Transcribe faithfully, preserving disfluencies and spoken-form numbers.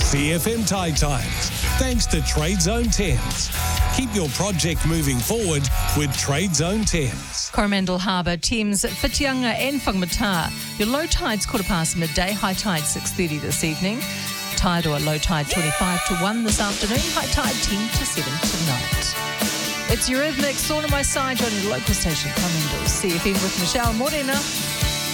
C F M Tide Times, thanks to Trade Zone Thames. Keep your project moving forward with Trade Zone Thames. Coromandel Harbour, Thames, Whitianga and Whangamata. Your low tide's quarter past midday, high tide six thirty this evening. Tide or low tide twenty-five to one this afternoon, high tide ten to seven tonight. It's Eurythmics, All on My Side on your local station, Coromandel C F M with Michelle Morena.